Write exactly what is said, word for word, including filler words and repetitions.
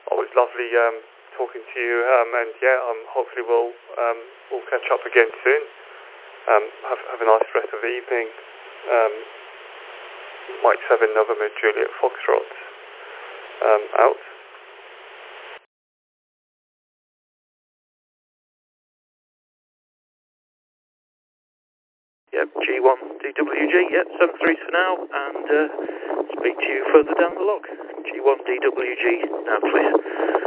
Always lovely um, talking to you, um, and yeah, um, hopefully we'll um, we'll catch up again soon. Um, have, have a nice rest of the evening. Um, Mike seven November Juliet Foxtrot um, out. Yep, G one D W G, yep, seven threes for now, and uh, speak to you further down the log. G one D W G, now clear.